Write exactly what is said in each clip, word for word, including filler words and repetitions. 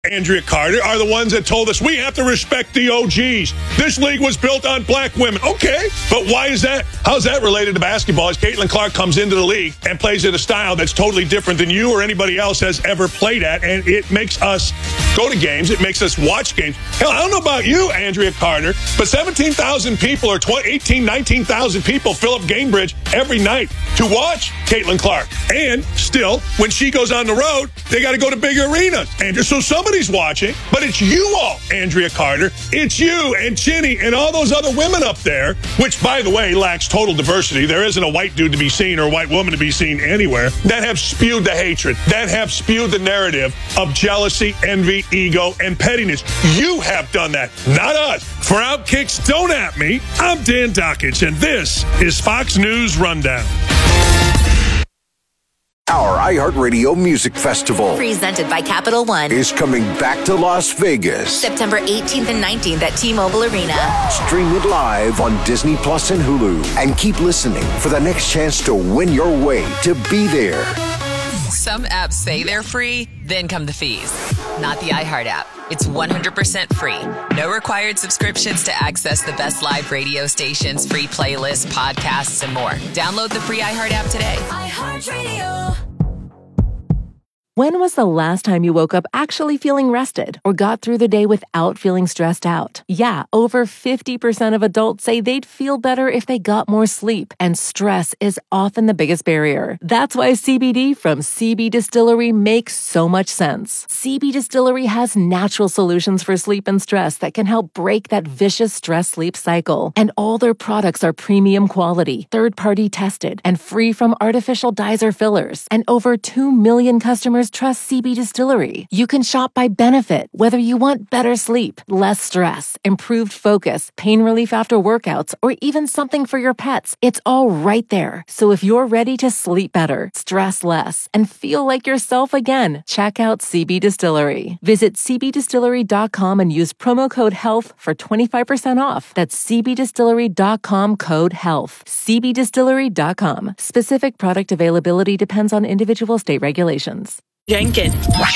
Andrea Carter, are the ones that told us we have to respect the O Gs. This league was built on black women. Okay, but why is that? How's that related to basketball? As Caitlin Clark comes into the league and plays at a style that's totally different than you or anybody else has ever played at, and it makes us go to games. It makes us watch games. Hell, I don't know about you, Andrea Carter, but seventeen thousand people or eighteen, nineteen thousand people fill up Gamebridge every night to watch Caitlin Clark. And still, when she goes on the road, they got to go to big arenas. Andrea, so somebody Somebody's watching, but it's you all, Andrea Carter. It's you and Chinny and all those other women up there, which, by the way, lacks total diversity. There isn't a white dude to be seen or a white woman to be seen anywhere, that have spewed the hatred, that have spewed the narrative of jealousy, envy, ego, and pettiness. You have done that, not us. For Outkicks, don't at me. I'm Dan Dakich, and this is Fox News Rundown. Our iHeartRadio Music Festival, presented by Capital One, is coming back to Las Vegas. September eighteenth and nineteenth at T-Mobile Arena. Stream it live on Disney Plus and Hulu. And keep listening for the next chance to win your way to be there. Some apps say they're free, then come the fees. Not the iHeart app. It's one hundred percent free. No required subscriptions to access the best live radio stations, free playlists, podcasts, and more. Download the free iHeart app today. iHeartRadio. When was the last time you woke up actually feeling rested or got through the day without feeling stressed out? Yeah, over fifty percent of adults say they'd feel better if they got more sleep, and stress is often the biggest barrier. That's why C B D from C B Distillery makes so much sense. C B Distillery has natural solutions for sleep and stress that can help break that vicious stress-sleep cycle. And all their products are premium quality, third-party tested, and free from artificial dyes or fillers. And over two million customers trust C B Distillery. You can shop by benefit, whether you want better sleep, less stress, improved focus, pain relief after workouts, or even something for your pets. It's all right there. So if you're ready to sleep better, stress less, and feel like yourself again, check out C B Distillery. Visit c b distillery dot com and use promo code HEALTH for twenty-five percent off. That's c b distillery dot com, code HEALTH. c b distillery dot com. Specific product availability depends on individual state regulations. Jenkins.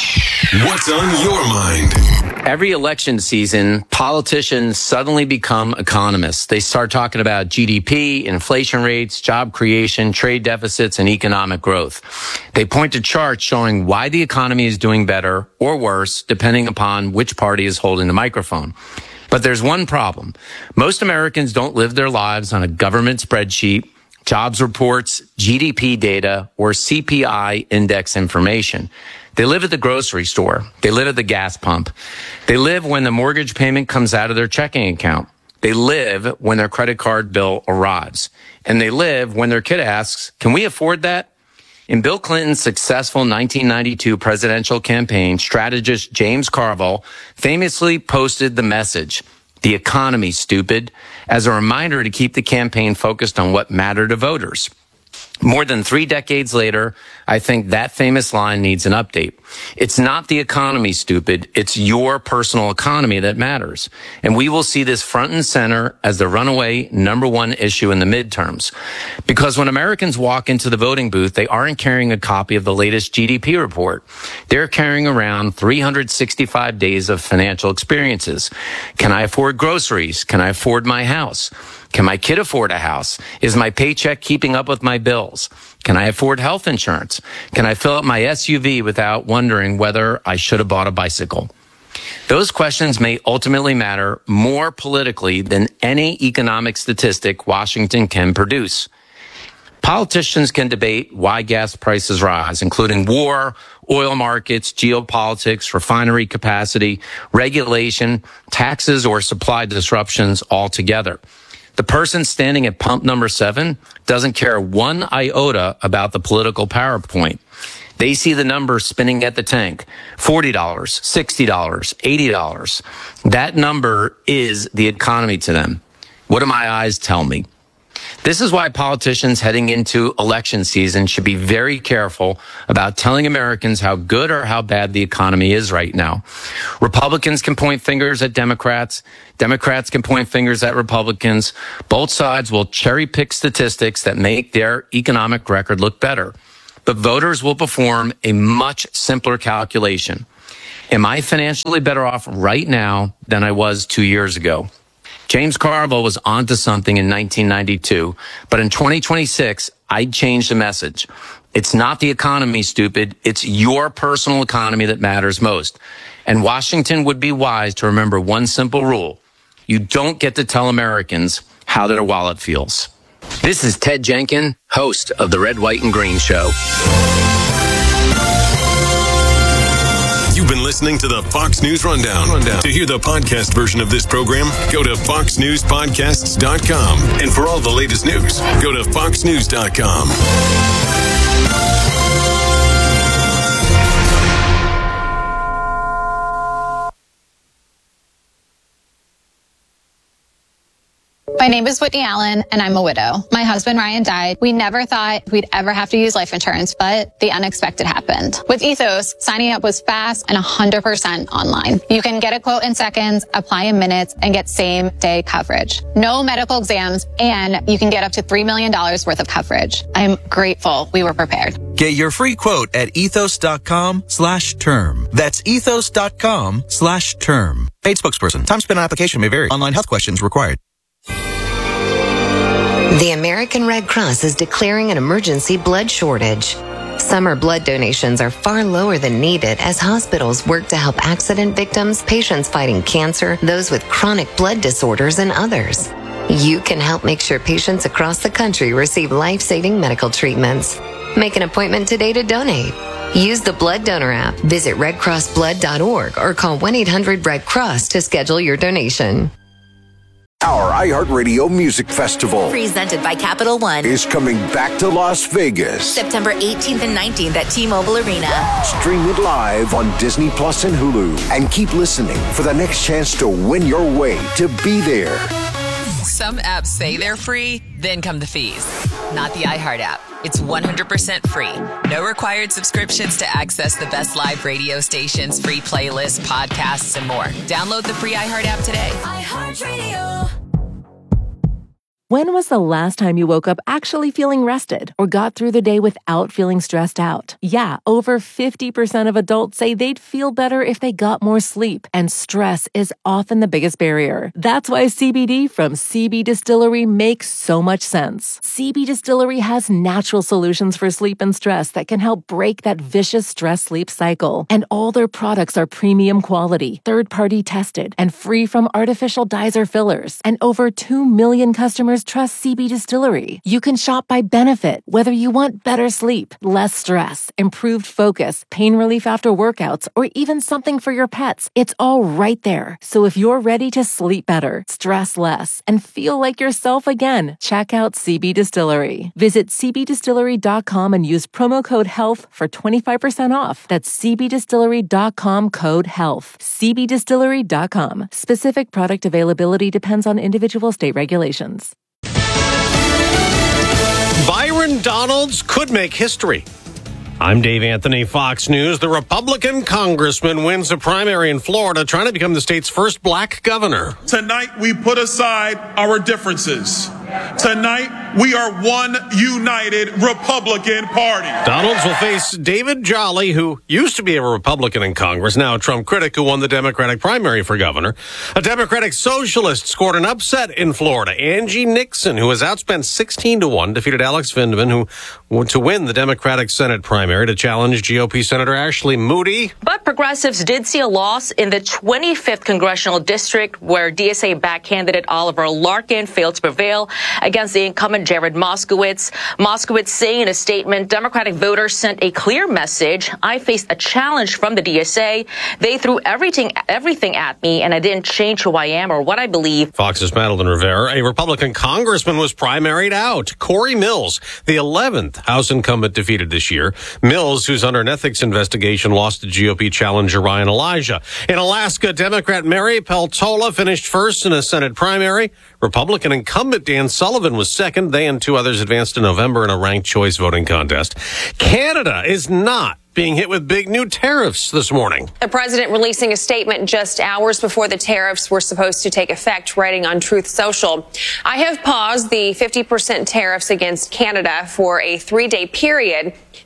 What's on your mind? Every election season, politicians suddenly become economists. They start talking about G D P, inflation rates, job creation, trade deficits, and economic growth. They point to charts showing why the economy is doing better or worse, depending upon which party is holding the microphone. But there's one problem. Most Americans don't live their lives on a government spreadsheet, jobs reports, G D P data, or C P I index information. They live at the grocery store. They live at the gas pump. They live when the mortgage payment comes out of their checking account. They live when their credit card bill arrives. And they live when their kid asks, can we afford that? In Bill Clinton's successful nineteen ninety-two presidential campaign, strategist James Carville famously posted the message, "The economy, stupid," as a reminder to keep the campaign focused on what mattered to voters. More than three decades later, I think that famous line needs an update. It's not the economy, stupid. It's your personal economy that matters. And we will see this front and center as the runaway number one issue in the midterms. Because when Americans walk into the voting booth, they aren't carrying a copy of the latest G D P report. They're carrying around three hundred sixty-five days of financial experiences. Can I afford groceries? Can I afford my house? Can my kid afford a house? Is my paycheck keeping up with my bills? Can I afford health insurance? Can I fill up my S U V without wondering whether I should have bought a bicycle? Those questions may ultimately matter more politically than any economic statistic Washington can produce. Politicians can debate why gas prices rise, including war, oil markets, geopolitics, refinery capacity, regulation, taxes, or supply disruptions altogether. The person standing at pump number seven doesn't care one iota about the political PowerPoint. They see the numbers spinning at the tank. forty dollars, sixty dollars, eighty dollars. That number is the economy to them. What do my eyes tell me? This is why politicians heading into election season should be very careful about telling Americans how good or how bad the economy is right now. Republicans can point fingers at Democrats. Democrats can point fingers at Republicans. Both sides will cherry pick statistics that make their economic record look better. But voters will perform a much simpler calculation. Am I financially better off right now than I was two years ago? James Carville was onto something in nineteen ninety-two, but in twenty twenty-six, I changed the message. It's not the economy, stupid. It's your personal economy that matters most. And Washington would be wise to remember one simple rule. You don't get to tell Americans how their wallet feels. This is Ted Jenkin, host of the Red, White, and Green Show. You've been listening to the Fox News Rundown. Rundown. To hear the podcast version of this program, go to fox news podcasts dot com. And for all the latest news, go to fox news dot com. My name is Whitney Allen, and I'm a widow. My husband, Ryan, died. We never thought we'd ever have to use life insurance, but the unexpected happened. With Ethos, signing up was fast and one hundred percent online. You can get a quote in seconds, apply in minutes, and get same-day coverage. No medical exams, and you can get up to three million dollars worth of coverage. I'm grateful we were prepared. Get your free quote at ethos.com slash term. That's ethos.com slash term. Paid spokesperson. Time spent on application may vary. Online health questions required. The American Red Cross is declaring an emergency blood shortage. Summer blood donations are far lower than needed as hospitals work to help accident victims, patients fighting cancer, those with chronic blood disorders, and others. You can help make sure patients across the country receive life-saving medical treatments. Make an appointment today to donate. Use the Blood Donor app, visit red cross blood dot org, or call one eight hundred red cross to schedule your donation. Our iHeartRadio Music Festival, Presented by Capital One, is coming back to Las Vegas. September eighteenth and nineteenth at T-Mobile Arena. Stream it live on Disney Plus and Hulu. And keep listening for the next chance to win your way to be there. Some apps say they're free, then come the fees. Not the iHeart app. It's one hundred percent free. No required subscriptions to access the best live radio stations, free playlists, podcasts, and more. Download the free iHeart app today. iHeartRadio. When was the last time you woke up actually feeling rested or got through the day without feeling stressed out? Yeah, over fifty percent of adults say they'd feel better if they got more sleep, and stress is often the biggest barrier. That's why C B D from C B Distillery makes so much sense. C B Distillery has natural solutions for sleep and stress that can help break that vicious stress-sleep cycle. And all their products are premium quality, third-party tested, and free from artificial dyes or fillers. And over two million customers trust C B Distillery. You can shop by benefit, whether you want better sleep, less stress, improved focus, pain relief after workouts, or even something for your pets. It's all right there. So if you're ready to sleep better, stress less, and feel like yourself again, check out C B Distillery. Visit c b distillery dot com and use promo code HEALTH for twenty-five percent off. That's c b distillery dot com code HEALTH. c b distillery dot com. Specific product availability depends on individual state regulations. Byron Donalds could make history. I'm Dave Anthony, Fox News. The Republican congressman wins a primary in Florida, trying to become the state's first black governor. Tonight, we put aside our differences. Tonight, we are one united Republican Party. Donalds will face David Jolly, who used to be a Republican in Congress, now a Trump critic who won the Democratic primary for governor. A Democratic socialist scored an upset in Florida. Angie Nixon, who has outspent sixteen to one, defeated Alex Vindman, who went to win the Democratic Senate primary to challenge G O P Senator Ashley Moody. But progressives did see a loss in the twenty-fifth congressional district, where D S A-backed candidate Oliver Larkin failed to prevail against the incumbent Jared Moskowitz. Moskowitz saying in a statement, Democratic voters sent a clear message. I faced a challenge from the D S A. They threw everything everything at me, and I didn't change who I am or what I believe. Fox's Madeline Rivera. A Republican congressman was primaried out. Corey Mills, the eleventh House incumbent defeated this year. Mills, who's under an ethics investigation, lost to G O P challenger Ryan Elijah. In Alaska, Democrat Mary Peltola finished first in a Senate primary. Republican incumbent Dan Sullivan was second. They and two others advanced in November in a ranked choice voting contest. Canada is not being hit with big new tariffs this morning. The president releasing a statement just hours before the tariffs were supposed to take effect, writing on Truth Social. I have paused the fifty percent tariffs against Canada for a three-day period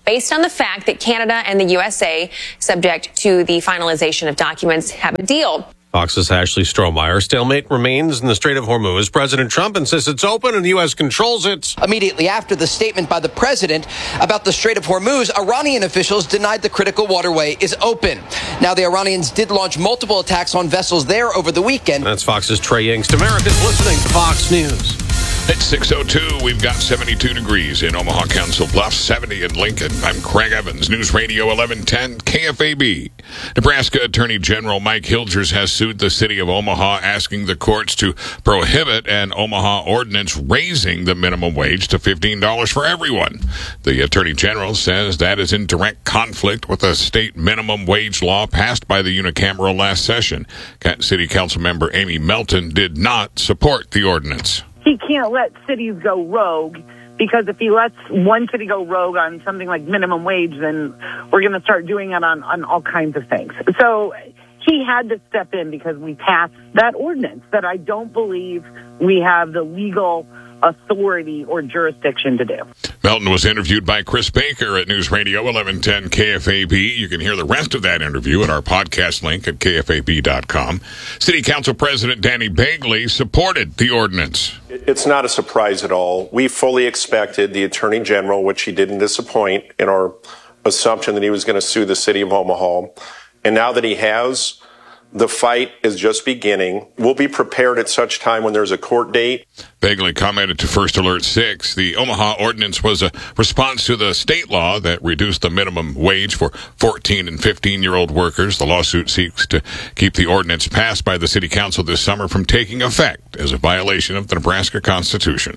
based on the fact that Canada and the U S A, subject to the finalization of documents, have a deal. Fox's Ashley Strohmeyer. Stalemate remains in the Strait of Hormuz. President Trump insists it's open and the U S controls it. Immediately after the statement by the president about the Strait of Hormuz, Iranian officials denied the critical waterway is open. Now, the Iranians did launch multiple attacks on vessels there over the weekend. That's Fox's Trey Yingst. America's listening to Fox News. It's six oh two. We've got seventy-two degrees in Omaha, Council Bluffs, seventy in Lincoln. I'm Craig Evans, News Radio eleven ten K F A B. Nebraska Attorney General Mike Hilgers has sued the city of Omaha, asking the courts to prohibit an Omaha ordinance raising the minimum wage to fifteen dollars for everyone. The Attorney General says that is in direct conflict with a state minimum wage law passed by the unicameral last session. City Council member Amy Melton did not support the ordinance. He can't let cities go rogue, because if he lets one city go rogue on something like minimum wage, then we're going to start doing it on, on all kinds of things. So he had to step in because we passed that ordinance that I don't believe we have the legal authority or jurisdiction to do. Melton was interviewed by Chris Baker at News Radio eleven ten K F A B. You can hear the rest of that interview at our podcast link at K F A B dot com. City Council President Danny Bagley supported the ordinance. It's not a surprise at all. We fully expected the Attorney General, which he didn't disappoint in our assumption that he was going to sue the city of Omaha. And now that he has, the fight is just beginning. We'll be prepared at such time when there's a court date. Bagley commented to First Alert six. The Omaha ordinance was a response to the state law that reduced the minimum wage for fourteen and fifteen-year-old workers. The lawsuit seeks to keep the ordinance passed by the city council this summer from taking effect as a violation of the Nebraska Constitution.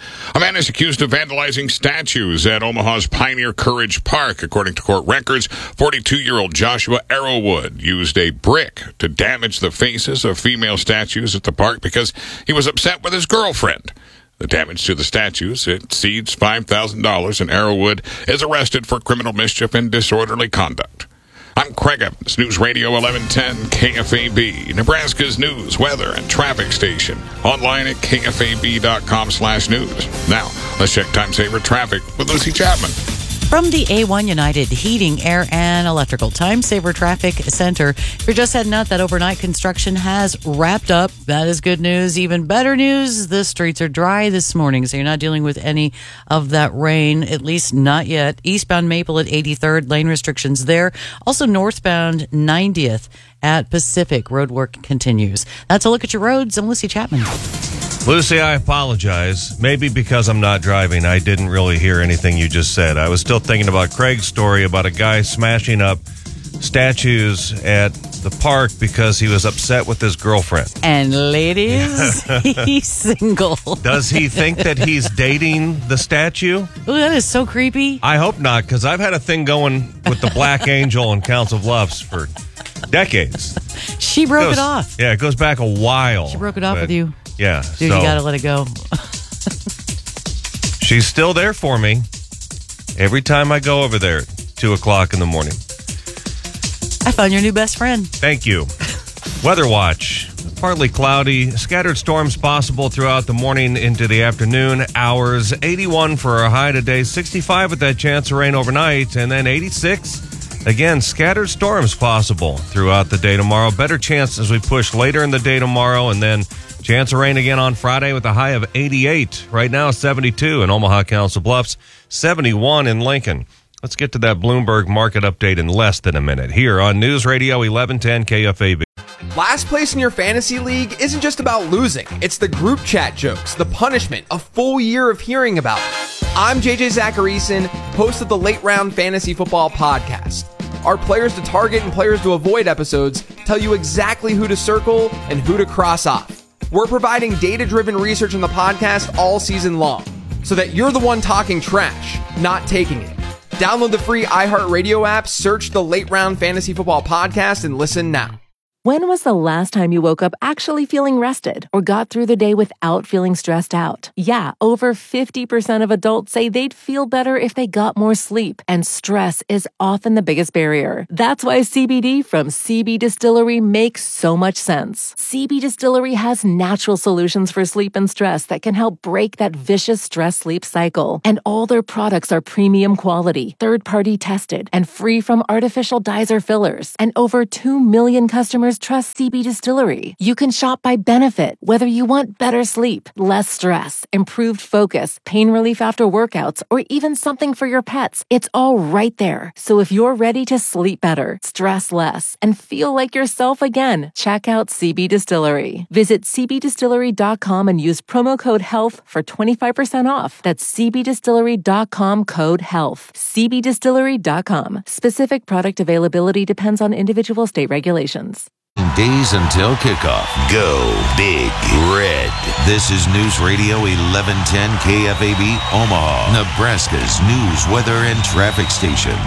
A man is accused of vandalizing statues at Omaha's Pioneer Courage Park. According to court records, forty-two-year-old Joshua Arrowwood used a brick to damage the faces of female statues at the park because he was upset with his girlfriend. The damage to the statues exceeds five thousand dollars, and Arrowwood is arrested for criminal mischief and disorderly conduct. I'm Craig Evans, News Radio eleven ten K F A B, Nebraska's news, weather, and traffic station. Online at K F A B dot com slash news. Now, let's check time saver traffic with Lucy Chapman. From the A one United Heating, Air, and Electrical Time Saver Traffic Center, if you're just heading out, that overnight construction has wrapped up. That is good news. Even better news, the streets are dry this morning, so you're not dealing with any of that rain, at least not yet. Eastbound Maple at eighty-third, lane restrictions there. Also northbound ninetieth at Pacific, road work continues. That's a look at your roads. I'm Lucy Chapman. Lucy, I apologize. Maybe because I'm not driving, I didn't really hear anything you just said. I was still thinking about Craig's story about a guy smashing up statues at the park because he was upset with his girlfriend. And ladies, he's single. Does he think that he's dating the statue? Oh, that is so creepy. I hope not, because I've had a thing going with the Black Angel in Council Bluffs for decades. She broke it, goes, it off. Yeah, it goes back a while. She broke it off but, with you. Yeah. Dude, so, you gotta let it go. She's still there for me every time I go over there at two o'clock in the morning. I found your new best friend. Thank you. Weather watch. Partly cloudy. Scattered storms possible throughout the morning into the afternoon hours. eighty-one for a high today. sixty-five with that chance of rain overnight. And then eighty-six. Again, scattered storms possible throughout the day tomorrow. Better chance as we push later in the day tomorrow. And then chance of rain again on Friday with a high of eighty-eight. Right now, seventy-two in Omaha, Council Bluffs, seventy-one in Lincoln. Let's get to that Bloomberg market update in less than a minute here on News Radio eleven ten K F A B. Last place in your fantasy league isn't just about losing. It's the group chat jokes, the punishment, a full year of hearing about it. I'm J J Zacharyson, host of the Late Round Fantasy Football Podcast. Our Players to Target and Players to Avoid episodes tell you exactly who to circle and who to cross off. We're providing data-driven research on the podcast all season long, so that you're the one talking trash, not taking it. Download the free iHeartRadio app, search the Late Round Fantasy Football Podcast, and listen now. When was the last time you woke up actually feeling rested or got through the day without feeling stressed out? Yeah, over fifty percent of adults say they'd feel better if they got more sleep, and stress is often the biggest barrier. That's why C B D from C B Distillery makes so much sense. C B Distillery has natural solutions for sleep and stress that can help break that vicious stress-sleep cycle. And all their products are premium quality, third-party tested, and free from artificial dyes or fillers. And over two million customers trust C B Distillery. You can shop by benefit, whether you want better sleep, less stress, improved focus, pain relief after workouts, or even something for your pets. It's all right there. So if you're ready to sleep better, stress less, and feel like yourself again, check out C B Distillery. Visit c b distillery dot com and use promo code HEALTH for twenty-five percent off. That's c b distillery dot com code HEALTH. c b distillery dot com. Specific product availability depends on individual state regulations. Days until kickoff. Go Big Red. This is News Radio eleven ten K F A B Omaha, Nebraska's news, weather, and traffic station.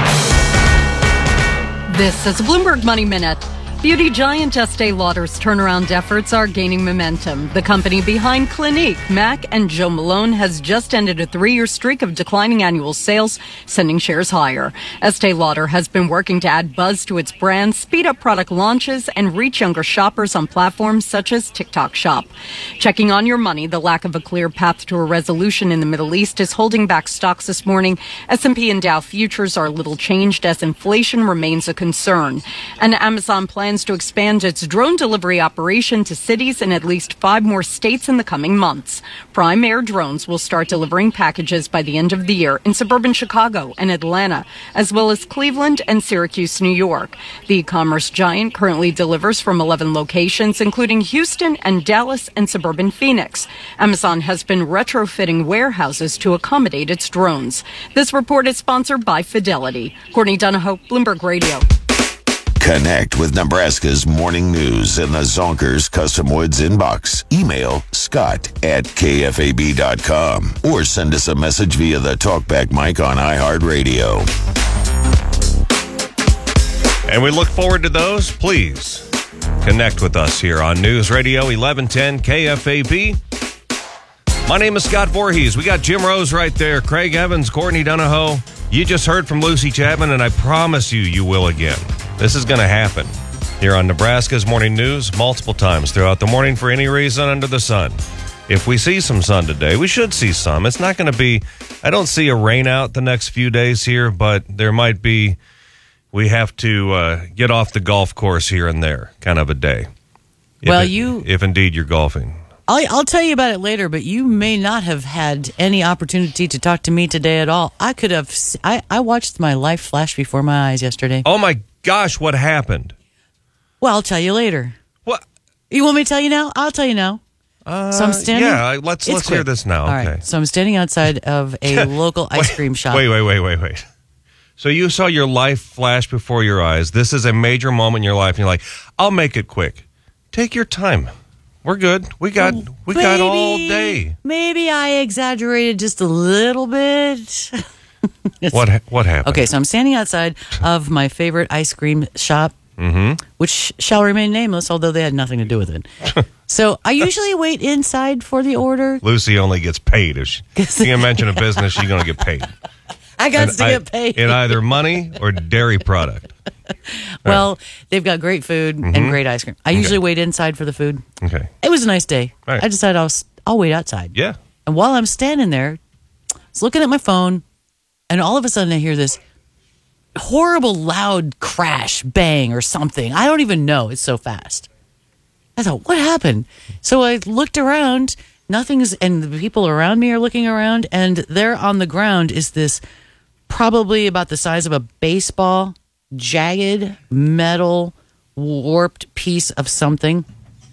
This is a Bloomberg Money Minute. Beauty giant Estee Lauder's turnaround efforts are gaining momentum. The company behind Clinique, MAC, and Jo Malone has just ended a three-year streak of declining annual sales, sending shares higher. Estee Lauder has been working to add buzz to its brand, speed up product launches, and reach younger shoppers on platforms such as TikTok Shop. Checking on your money, the lack of a clear path to a resolution in the Middle East is holding back stocks this morning. S and P and Dow futures are little changed as inflation remains a concern. And Amazon plans to expand its drone delivery operation to cities in at least five more states in the coming months. Prime Air drones will start delivering packages by the end of the year in suburban Chicago and Atlanta, as well as Cleveland and Syracuse, New York. The e-commerce giant currently delivers from eleven locations, including Houston and Dallas and suburban Phoenix. Amazon has been retrofitting warehouses to accommodate its drones. This report is sponsored by Fidelity. Courtney Donahoe, Bloomberg Radio. Connect with Nebraska's morning news in the Zonkers Custom Woods inbox. Email Scott at K F A B dot com or send us a message via the TalkBack mic on iHeartRadio. And we look forward to those. Please connect with us here on News Radio eleven ten K F A B. My name is Scott Voorhees. We got Jim Rose right there, Craig Evans, Courtney Donahoe. You just heard from Lucy Chapman, and I promise you, you will again. This is going to happen here on Nebraska's Morning News multiple times throughout the morning for any reason under the sun. If we see some sun today, we should see some. It's not going to be, I don't see a rain out the next few days here, but there might be, we have to uh, get off the golf course here and there kind of a day. If well, it, you... If indeed you're golfing. I'll, I'll tell you about it later, but you may not have had any opportunity to talk to me today at all. I could have, I, I watched my life flash before my eyes yesterday. Oh my gosh, what happened? Well, I'll tell you later. What? You want me to tell you now? I'll tell you now. Uh, so I'm standing. Yeah, let's let's quick. hear this now. All okay. right. So I'm standing outside of a local ice wait, cream shop. Wait, wait, wait, wait, wait. So you saw your life flash before your eyes. This is a major moment in your life, and you're like, "I'll make it quick. Take your time. We're good. We got we maybe, got all day." Maybe I exaggerated just a little bit. what what happened? Okay, so I'm standing outside of my favorite ice cream shop, mm-hmm. which shall remain nameless, although they had nothing to do with it. So I usually wait inside for the order. Lucy only gets paid. If she, she can mention a business, she's going to get paid. I got and to I, get paid. In either money or dairy product. Well, right. They've got great food mm-hmm. and great ice cream. I okay. usually wait inside for the food. Okay. It was a nice day. Right. I decided I'll, I'll wait outside. Yeah. And while I'm standing there, I was looking at my phone, and all of a sudden I hear this horrible loud crash, bang, or something. I don't even know. It's so fast. I thought, what happened? So I looked around. Nothing's, and the people around me are looking around, and there on the ground is this probably about the size of a baseball, jagged metal, warped piece of something.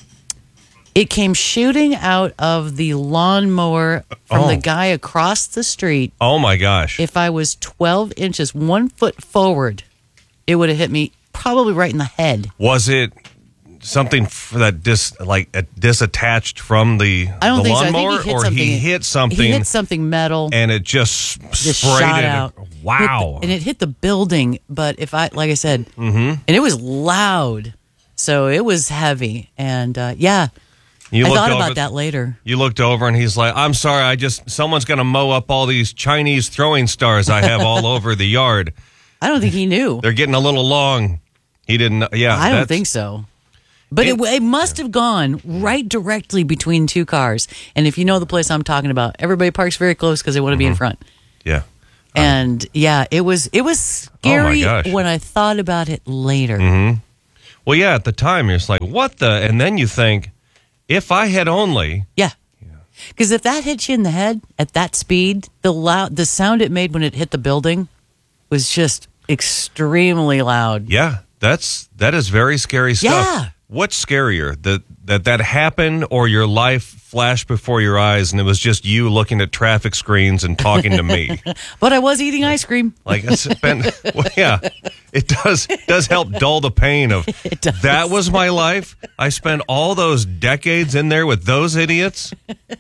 It came shooting out of the lawnmower from oh. the guy across the street. Oh, my gosh. If I was twelve inches, one foot forward, it would have hit me probably right in the head. Was it something that dis, like uh, disattached from the, I don't the think lawnmower? So. I think he hit or something. he hit something? He hit something metal. And it just, just sprayed shot it. out. Wow. The, and it hit the building, but if I, like I said, mm-hmm. and it was loud. So it was heavy. And uh, yeah, You I looked thought over- about that later. You looked over and he's like, I'm sorry, I just, someone's going to mow up all these Chinese throwing stars I have all over the yard. I don't think he knew. They're getting a little long. He didn't, yeah. I don't that's- think so. But it, it must have gone right directly between two cars. And if you know the place I'm talking about, everybody parks very close because they want to be in front. Yeah. And yeah, it was it was scary gosh. when I thought about it later. hmm Well, yeah, at the time, you're just like, what the? And then you think, if I had only. Yeah. Because if that hit you in the head at that speed, the loud, the sound it made when it hit the building was just extremely loud. Yeah, that's that is very scary stuff. Yeah. What's scarier, that that that happened or your life flashed before your eyes and it was just you looking at traffic screens and talking to me? But I was eating ice cream. Like it's been, well, yeah, it does does help dull the pain of that was my life. I spent all those decades in there with those idiots.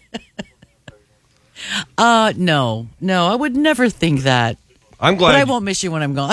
Uh, no, no, I would never think that. I'm glad. But I won't miss you when I'm gone.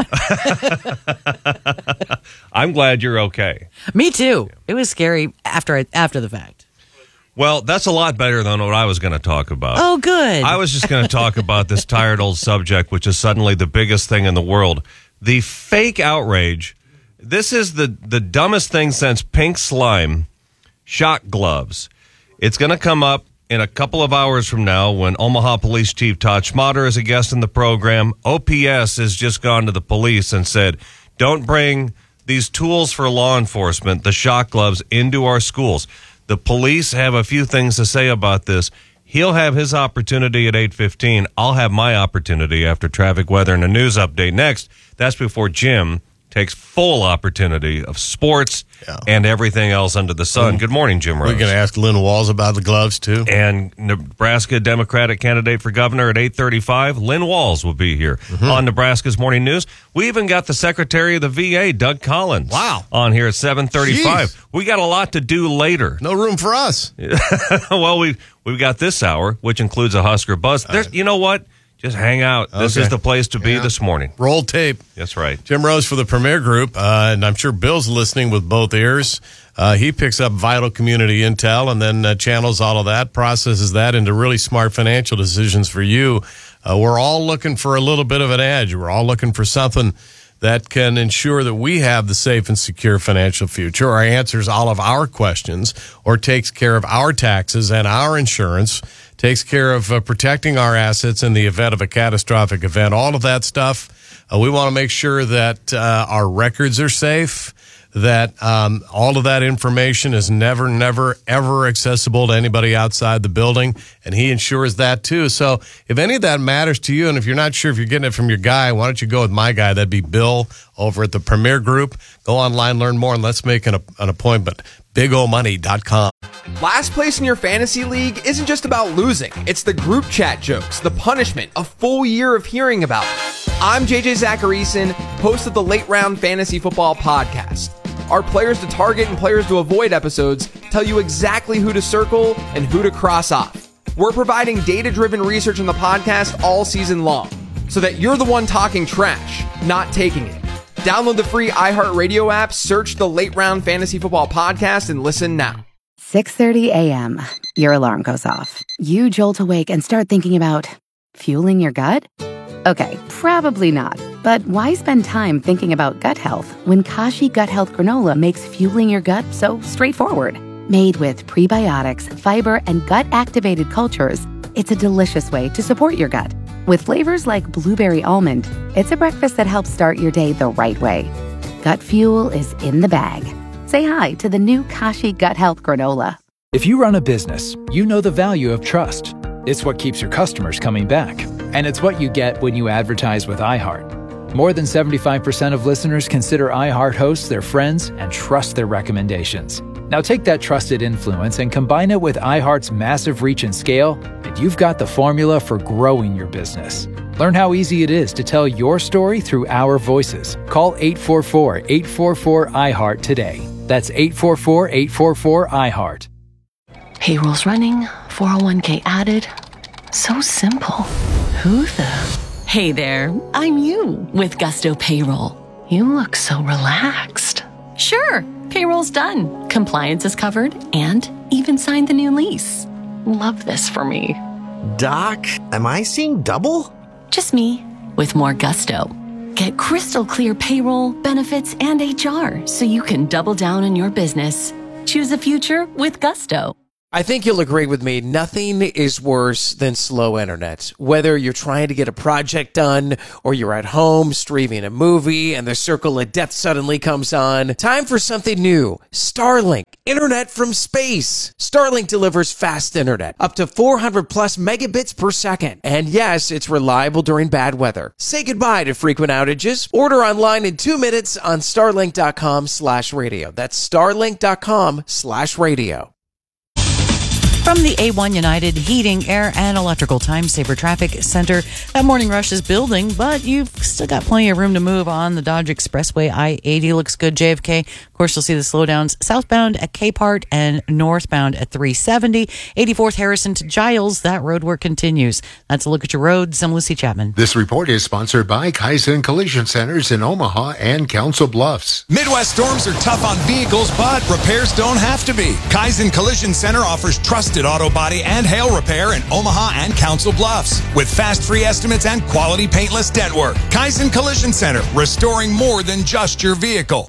I'm glad you're okay. Me too. It was scary after I, after the fact. Well, that's a lot better than what I was going to talk about. Oh, good. I was just going to talk about this tired old subject, which is suddenly the biggest thing in the world. The fake outrage. This is the, the dumbest thing since pink slime, shock gloves. It's going to come up in a couple of hours from now when Omaha Police Chief Todd Schmatter is a guest in the program. O P S has just gone to the police and said, don't bring these tools for law enforcement, the shock gloves, into our schools. The police have a few things to say about this. He'll have his opportunity at eight fifteen. I'll have my opportunity after traffic, weather, and a news update next. That's before Jim takes full opportunity of sports and everything else under the sun. Good morning, Jim Rose. We're going to ask Lynn Walls about the gloves, too. And Nebraska Democratic candidate for governor at eight thirty-five, Lynn Walls will be here Mm-hmm. on Nebraska's Morning News. We even got the Secretary of the V A, Doug Collins, Wow. on here at seven thirty-five. Jeez. We got a lot to do later. No room for us. Well, we've, we've got this hour, which includes a Husker Buzz. There's, you know what? Just hang out. This Okay. is the place to be Yeah. this morning. Roll tape. That's right. Jim Rose for the Premier Group, uh, and I'm sure Bill's listening with both ears. Uh, he picks up vital community intel and then uh, channels all of that, processes that into really smart financial decisions for you. Uh, we're all looking for a little bit of an edge. We're all looking for something that can ensure that we have the safe and secure financial future, or answers all of our questions, or takes care of our taxes and our insurance, takes care of uh, protecting our assets in the event of a catastrophic event. All of that stuff, uh, we want to make sure that uh, our records are safe, that um, all of that information is never, never, ever accessible to anybody outside the building, and he ensures that too. So if any of that matters to you, and if you're not sure if you're getting it from your guy, why don't you go with my guy? That'd be Bill over at the Premier Group. Go online, learn more, and let's make an, an appointment. big o money dot com. Last place in your fantasy league isn't just about losing. It's the group chat jokes, the punishment, a full year of hearing about it. I'm J J Zacharyson, host of the Late Round Fantasy Football Podcast. Our players to target and players to avoid episodes tell you exactly who to circle and who to cross off. We're providing data-driven research on the podcast all season long, so that you're the one talking trash, not taking it. Download the free iHeartRadio app, search the Late Round Fantasy Football Podcast, and listen now. six thirty a.m. Your alarm goes off. You jolt awake and start thinking about fueling your gut? Okay, probably not. But why spend time thinking about gut health when Kashi Gut Health Granola makes fueling your gut so straightforward? Made with prebiotics, fiber, and gut-activated cultures, it's a delicious way to support your gut. With flavors like blueberry almond, it's a breakfast that helps start your day the right way. Gut fuel is in the bag. Say hi to the new Kashi Gut Health Granola. If you run a business, you know the value of trust. It's what keeps your customers coming back. And it's what you get when you advertise with iHeart. More than seventy-five percent of listeners consider iHeart hosts their friends and trust their recommendations. Now take that trusted influence and combine it with iHeart's massive reach and scale, and you've got the formula for growing your business. Learn how easy it is to tell your story through our voices. Call eight four four, eight four four, I heart today. That's eight four four, eight four four, I heart. Payroll's running, four oh one k added. So simple. Who the? Hey there, I'm you with Gusto Payroll. You look so relaxed. Sure. Payroll's done, compliance is covered, and even signed the new lease. Love this for me. Doc, am I seeing double? Just me, with more gusto. Get crystal clear payroll, benefits, and H R so you can double down on your business. Choose a future with gusto. I think you'll agree with me. Nothing is worse than slow internet. Whether you're trying to get a project done or you're at home streaming a movie and the circle of death suddenly comes on. Time for something new. Starlink. Internet from space. Starlink delivers fast internet. Up to four hundred plus megabits per second. And yes, it's reliable during bad weather. Say goodbye to frequent outages. Order online in two minutes on starlink.com slash radio. That's starlink.com slash radio. From the A one United Heating, Air, and Electrical Time Saver Traffic Center, that morning rush is building, but you've still got plenty of room to move on the Dodge Expressway. I eighty looks good. J F K, of course, you'll see the slowdowns southbound at Capehart and northbound at three seventy. eighty-fourth Harrison to Giles, that road work continues. That's a look at your roads. I'm Lucy Chapman. This report is sponsored by Kaizen Collision Centers in Omaha and Council Bluffs. Midwest storms are tough on vehicles, but repairs don't have to be. Kaizen Collision Center offers trusted auto body and hail repair in Omaha and Council Bluffs with fast free estimates and quality paintless dent work. Kaizen Collision Center, restoring more than just your vehicle.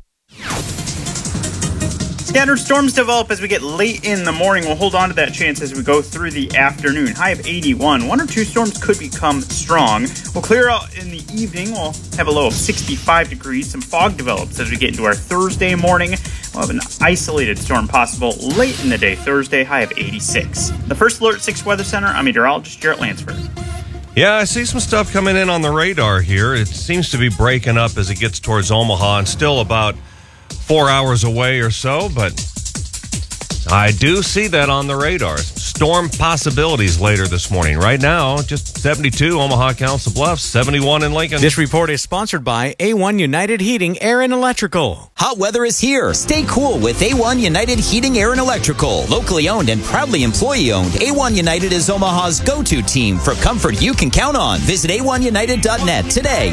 Scattered storms develop as we get late in the morning. We'll hold on to that chance as we go through the afternoon. High of eighty-one. One or two storms could become strong. We'll clear out in the evening. We'll have a low of sixty-five degrees. Some fog develops as we get into our Thursday morning. We'll have an isolated storm possible late in the day Thursday. High of eighty-six. The First Alert six Weather Center, I'm meteorologist Jarrett Lansford. Yeah, I see some stuff coming in on the radar here. It seems to be breaking up as it gets towards Omaha and still about four hours away or so, but I do see that on the radar. Storm possibilities later this morning. Right now, just seventy-two, Omaha, Council Bluffs, seventy-one in Lincoln. This report is sponsored by A one United Heating, Air, and Electrical. Hot weather is here. Stay cool with A one United Heating, Air, and Electrical. Locally owned and proudly employee-owned, A one United is Omaha's go-to team for comfort you can count on. Visit A one United dot net today.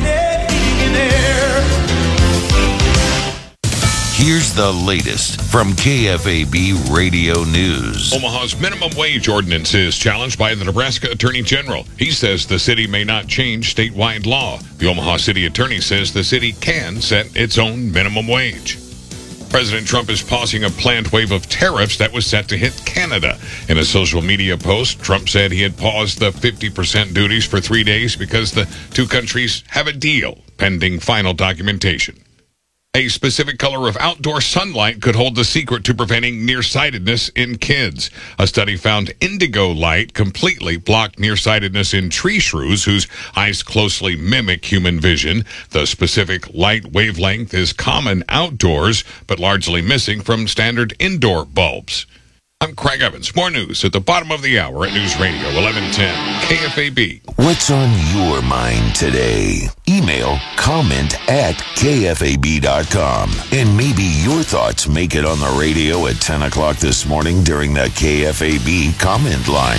Here's the latest from K F A B Radio News. Omaha's minimum wage ordinance is challenged by the Nebraska Attorney General. He says the city may not change statewide law. The Omaha City Attorney says the city can set its own minimum wage. President Trump is pausing a planned wave of tariffs that was set to hit Canada. In a social media post, Trump said he had paused the fifty percent duties for three days because the two countries have a deal pending final documentation. A specific color of outdoor sunlight could hold the secret to preventing nearsightedness in kids. A study found indigo light completely blocked nearsightedness in tree shrews whose eyes closely mimic human vision. The specific light wavelength is common outdoors, but largely missing from standard indoor bulbs. I'm Craig Evans. More news at the bottom of the hour at News Radio eleven ten K F A B. What's on your mind today? Email comment at K F A B dot com. And maybe your thoughts make it on the radio at ten o'clock this morning during the K F A B comment line.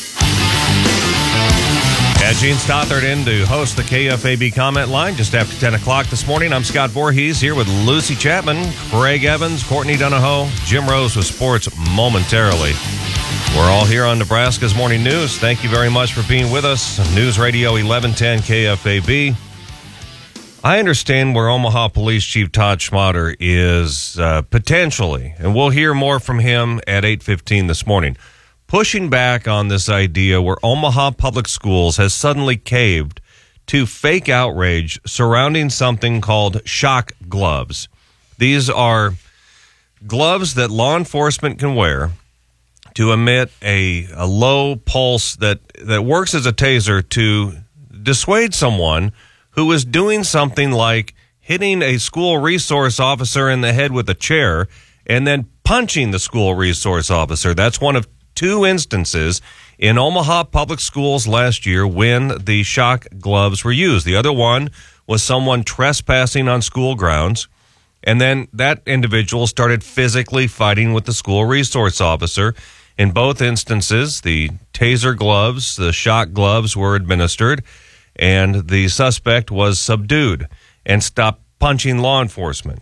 Yeah, Gene Stothard in to host the K F A B comment line just after ten o'clock this morning. I'm Scott Voorhees here with Lucy Chapman, Craig Evans, Courtney Donahoe, Jim Rose with sports momentarily. We're all here on Nebraska's Morning News. Thank you very much for being with us. News Radio eleven ten K F A B. I understand where Omaha Police Chief Todd Schmatter is uh, potentially, and we'll hear more from him at eight fifteen this morning, pushing back on this idea where Omaha Public Schools has suddenly caved to fake outrage surrounding something called shock gloves. These are gloves that law enforcement can wear to emit a, a low pulse that, that works as a taser to dissuade someone who is doing something like hitting a school resource officer in the head with a chair and then punching the school resource officer. That's one of two instances in Omaha Public Schools last year when the shock gloves were used. The other one was someone trespassing on school grounds, and then that individual started physically fighting with the school resource officer. In both instances, the taser gloves, the shock gloves were administered, and the suspect was subdued and stopped punching law enforcement.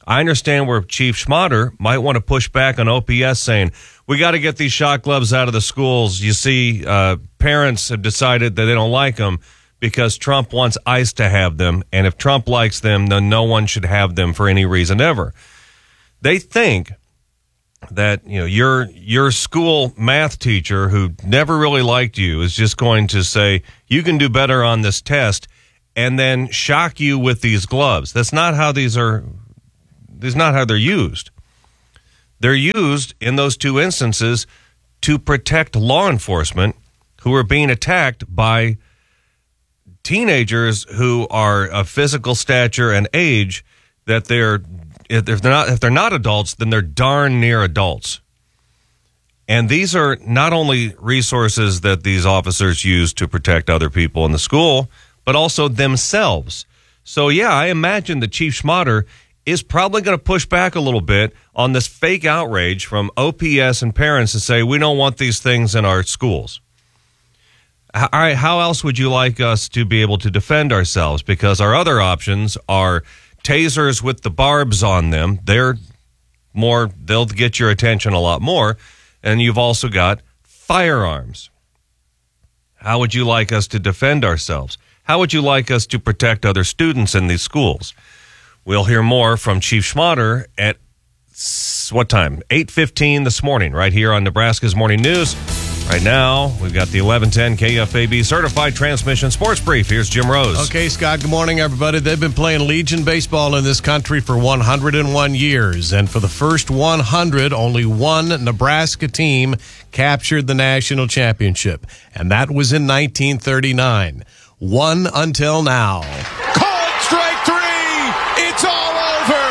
I understand where Chief Schmatter might want to push back on O P S saying, we got to get these shot gloves out of the schools. You see, uh, parents have decided that they don't like them because Trump wants ICE to have them. And if Trump likes them, then no one should have them for any reason ever. They think that, you know, your your school math teacher who never really liked you is just going to say, you can do better on this test, and then shock you with these gloves. That's not how these are, that's not how they're used. They're used in those two instances to protect law enforcement who are being attacked by teenagers who are of physical stature and age that they're, if they're not, if they're not adults, then they're darn near adults. And these are not only resources that these officers use to protect other people in the school, but also themselves. So, yeah, I imagine that Chief Schmatter is probably going to push back a little bit on this fake outrage from O P S and parents to say, we don't want these things in our schools. All right, how else would you like us to be able to defend ourselves? Because our other options are tasers with the barbs on them. They're more, they'll get your attention a lot more. And you've also got firearms. How would you like us to defend ourselves? How would you like us to protect other students in these schools? We'll hear more from Chief Schmatter at what time? eight fifteen this morning, right here on Nebraska's Morning News. Right now, we've got the eleven ten K F A B Certified Transmission Sports Brief. Here's Jim Rose. Okay, Scott, good morning, everybody. They've been playing Legion baseball in this country for one hundred one years. And for the first one hundred, only one Nebraska team captured the national championship. And that was in nineteen thirty-nine. One until now. Called strike three! It's all over!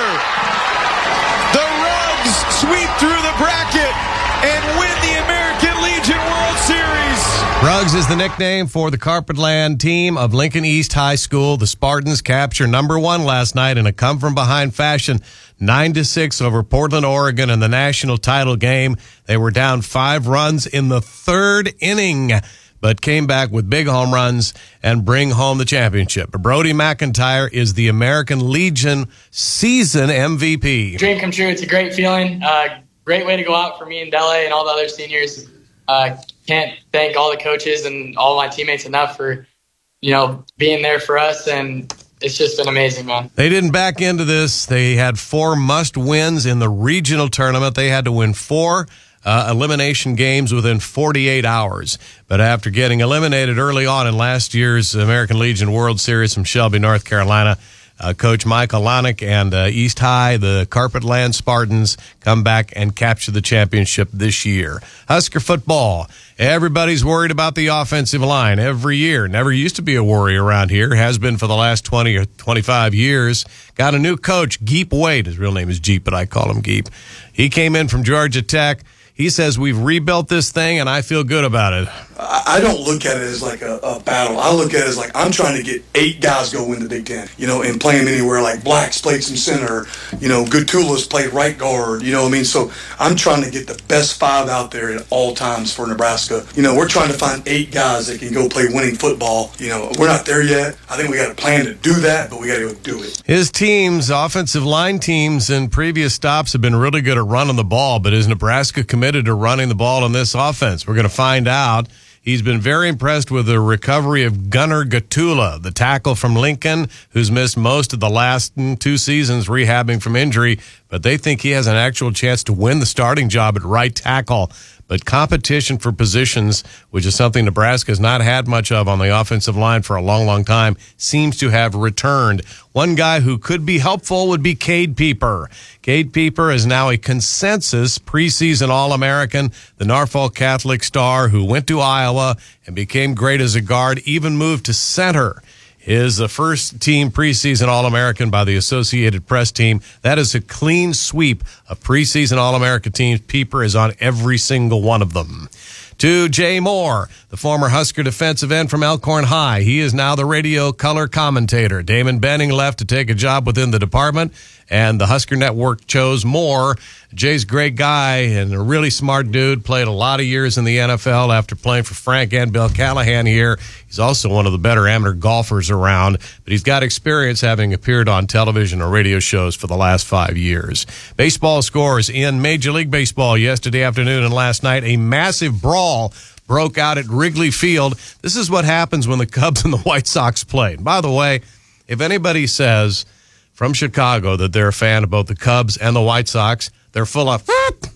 The Rugs sweep through the bracket and win the American Legion World Series. Rugs is the nickname for the Carpetland team of Lincoln East High School. The Spartans capture number one last night in a come-from-behind fashion, nine to six over Portland, Oregon in the national title game. They were down five runs in the third inning, but came back with big home runs and bring home the championship. Brody McIntyre is the American Legion season M V P. Dream come true. It's a great feeling. Uh, great way to go out for me and Dele and all the other seniors. Uh, can't thank all the coaches and all my teammates enough for, you know, being there for us, and it's just been amazing, man. They didn't back into this. They had four must wins in the regional tournament. They had to win four Uh, elimination games within forty-eight hours. But after getting eliminated early on in last year's American Legion World Series from Shelby, North Carolina, uh, Coach Michael Lonick and uh, East High, the Carpetland Spartans, come back and capture the championship this year. Husker football. Everybody's worried about the offensive line every year. Never used to be a worry around here. Has been for the last twenty or twenty-five years. Got a new coach, Geep Wade. His real name is Jeep, but I call him Geep. He came in from Georgia Tech. He says, we've rebuilt this thing, and I feel good about it. I don't look at it as like a, a battle. I look at it as like I'm trying to get eight guys to go win the Big Ten, you know, and play them anywhere. Like Blacks played some center, you know, Gutula's played right guard, you know what I mean? So I'm trying to get the best five out there at all times for Nebraska. You know, we're trying to find eight guys that can go play winning football. You know, we're not there yet. I think we got a plan to do that, but we got to go do it. His teams, offensive line teams in previous stops have been really good at running the ball, but is Nebraska committed to running the ball in this offense? We're going to find out. He's been very impressed with the recovery of Gunnar Gutula, the tackle from Lincoln, who's missed most of the last two seasons rehabbing from injury, but they think he has an actual chance to win the starting job at right tackle. But competition for positions, which is something Nebraska has not had much of on the offensive line for a long, long time, seems to have returned. One guy who could be helpful would be Cade Pieper. Cade Pieper is now a consensus preseason All-American, the Norfolk Catholic star who went to Iowa and became great as a guard, even moved to center. Is the first team preseason All-American by the Associated Press team. That is a clean sweep of preseason All-America teams. Pieper is on every single one of them. To Jay Moore, the former Husker defensive end from Elkhorn High. He is now the radio color commentator. Damon Benning left to take a job within the department, and the Husker Network chose more. Jay's a great guy and a really smart dude. Played a lot of years in the N F L after playing for Frank and Bill Callahan here. He's also one of the better amateur golfers around, but he's got experience having appeared on television or radio shows for the last five years. Baseball scores in Major League Baseball yesterday afternoon and last night. A massive brawl broke out at Wrigley Field. This is what happens when the Cubs and the White Sox play. And by the way, if anybody says from Chicago that they're a fan of both the Cubs and the White Sox, they're full of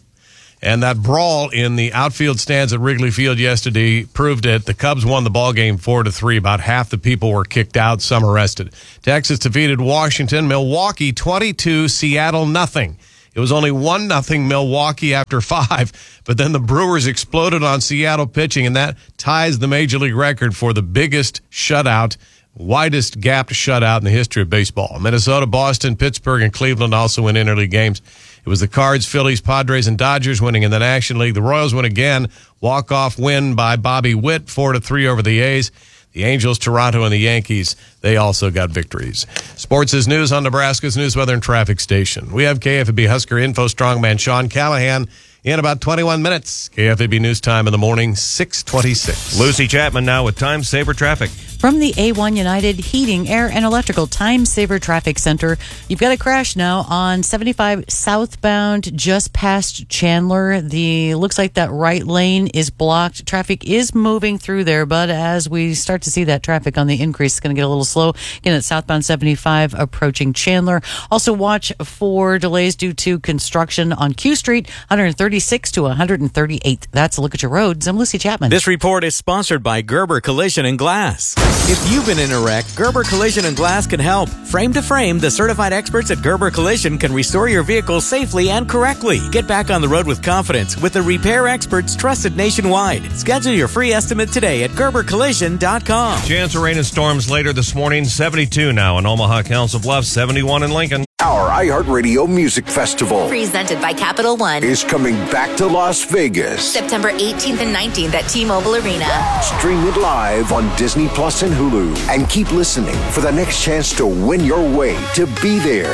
and that brawl in the outfield stands at Wrigley Field yesterday proved it. The Cubs won the ball game four to three. About half the people were kicked out, some arrested. Texas defeated Washington. Milwaukee twenty-two, Seattle nothing. It was only one nothing Milwaukee after five, but then the Brewers exploded on Seattle pitching, and that ties the Major League record for the biggest shutout, widest gapped shutout in the history of baseball. Minnesota, Boston, Pittsburgh, and Cleveland also win interleague games. It was the Cards, Phillies, Padres, and Dodgers winning in the National League. The Royals win again. Walk-off win by Bobby Witt, four to three over the A's. The Angels, Toronto, and the Yankees, they also got victories. Sports is news on Nebraska's News, Weather, and Traffic Station. We have K F A B Husker Info Strongman Sean Callahan in about twenty-one minutes. K F A B News Time in the morning, six twenty-six. Lucy Chapman now with Time Saver Traffic. From the A one United Heating, Air, and Electrical Time Saver Traffic Center, you've got a crash now on seventy-five southbound just past Chandler. The looks like that right lane is blocked. Traffic is moving through there, but as we start to see that traffic on the increase, it's going to get a little slow. Again, at southbound seventy-five approaching Chandler. Also watch for delays due to construction on Q Street, one thirty-six to one thirty-eight. That's a look at your roads. I'm Lucy Chapman. This report is sponsored by Gerber Collision and Glass. If you've been in a wreck, Gerber Collision and Glass can help. Frame to frame, the certified experts at Gerber Collision can restore your vehicle safely and correctly. Get back on the road with confidence with the repair experts trusted nationwide. Schedule your free estimate today at gerber collision dot com. Chance of rain and storms later this morning. seventy-two now in Omaha, Council Bluffs, seventy-one in Lincoln. Our iHeartRadio Music Festival, presented by Capital One, is coming back to Las Vegas. September eighteenth and nineteenth at T-Mobile Arena. Stream it live on Disney Plus and Hulu. And keep listening for the next chance to win your way to be there.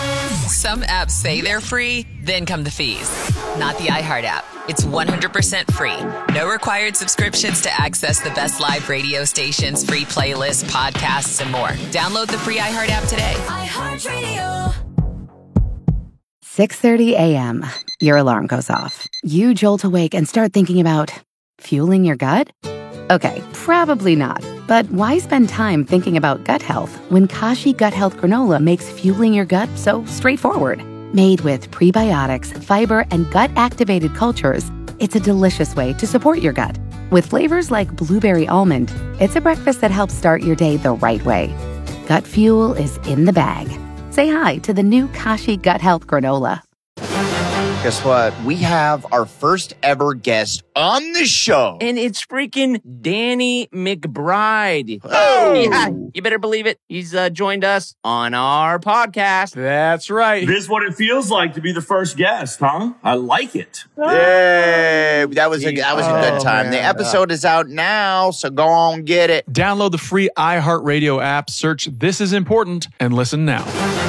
Some apps say they're free, then come the fees. Not the iHeart app. It's one hundred percent free. No required subscriptions to access the best live radio stations, free playlists, podcasts, and more. Download the free iHeart app today. iHeartRadio. six thirty a.m. Your alarm goes off. You jolt awake and start thinking about fueling your gut? Okay, probably not. But why spend time thinking about gut health when Kashi Gut Health Granola makes fueling your gut so straightforward? Made with prebiotics, fiber, and gut-activated cultures, it's a delicious way to support your gut. With flavors like blueberry almond, it's a breakfast that helps start your day the right way. Gut fuel is in the bag. Say hi to the new Kashi Gut Health Granola. Guess what? We have our first ever guest on the show. And it's freaking Danny McBride. Oh! Yeah, you better believe it. He's uh, joined us on our podcast. That's right. This is what it feels like to be the first guest, huh? I like it. Yay! That was a, that was a good time. Oh, the episode is out now, so go on, get it. Download the free iHeartRadio app, search This Is Important, and listen now.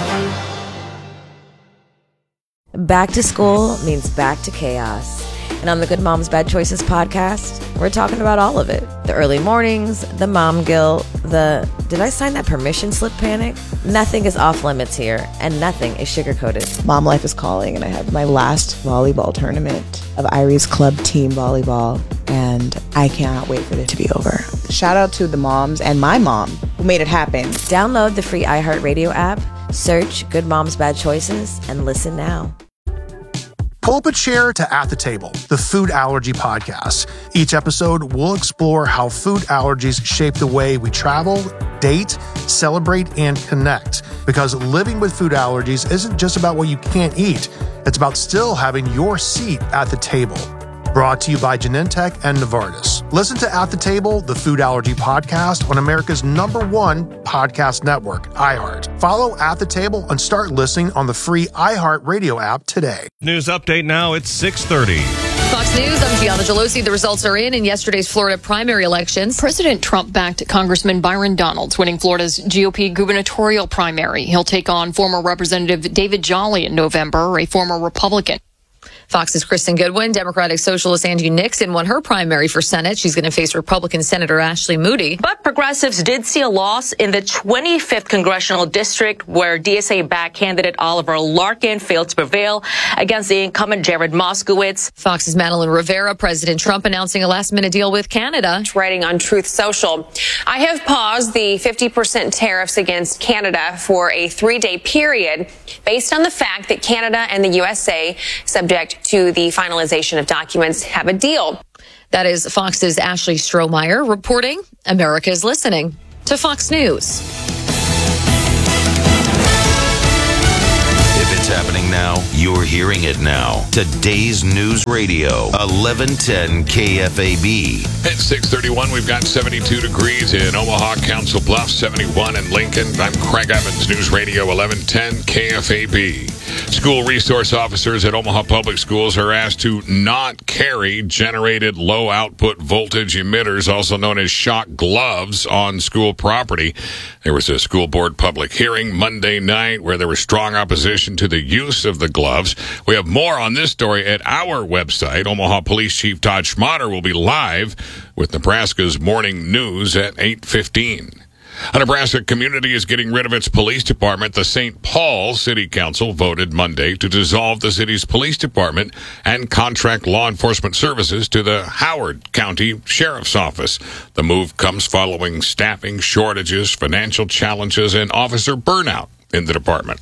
Back to school means back to chaos. And on the Good Moms Bad Choices podcast, we're talking about all of it. The early mornings, the mom guilt, the did I sign that permission slip panic? Nothing is off limits here, and nothing is sugar-coated. Mom life is calling, and I have my last volleyball tournament of Irie's club team volleyball, and I cannot wait for it to be over. Shout out to the moms and my mom who made it happen. Download the free iHeartRadio app, search Good Moms Bad Choices, and listen now. Pull up a chair to At the Table, the food allergy podcast. Each episode, we'll explore how food allergies shape the way we travel, date, celebrate, and connect. Because living with food allergies isn't just about what you can't eat. It's about still having your seat at the table. Brought to you by Genentech and Novartis. Listen to At the Table, the food allergy podcast on America's number one podcast network, iHeart. Follow At the Table and start listening on the free iHeart Radio app today. News update now, it's six thirty. Fox News, I'm Gianna Gelosi. The results are in in yesterday's Florida primary elections. President Trump backed Congressman Byron Donalds, winning Florida's G O P gubernatorial primary. He'll take on former Representative David Jolly in November, a former Republican. Fox's Kristen Goodwin, Democratic Socialist Angie Nixon won her primary for Senate. She's going to face Republican Senator Ashley Moody. But progressives did see a loss in the twenty-fifth congressional district, where D S A-backed candidate Oliver Larkin failed to prevail against the incumbent Jared Moskowitz. Fox's Madeline Rivera, President Trump announcing a last-minute deal with Canada. Writing on Truth Social, I have paused the fifty percent tariffs against Canada for a three-day period based on the fact that Canada and the U S A, subject to the finalization of documents, have a deal. That is Fox's Ashley Strohmeyer reporting. America is listening to Fox News. If it's happening now, you're hearing it now. Today's News Radio, eleven ten K F A B. At six thirty-one, we've got seventy-two degrees in Omaha, Council Bluffs, seventy-one in Lincoln. I'm Craig Evans, News Radio, eleven ten K F A B. School resource officers at Omaha Public Schools are asked to not carry generated low-output voltage emitters, also known as shock gloves, on school property. There was a school board public hearing Monday night where there was strong opposition to the use of the gloves. We have more on this story at our website. Omaha Police Chief Todd Schmatter will be live with Nebraska's Morning News at eight fifteen. A Nebraska community is getting rid of its police department. The Saint Paul City Council voted Monday to dissolve the city's police department and contract law enforcement services to the Howard County Sheriff's Office. The move comes following staffing shortages, financial challenges, and officer burnout in the department.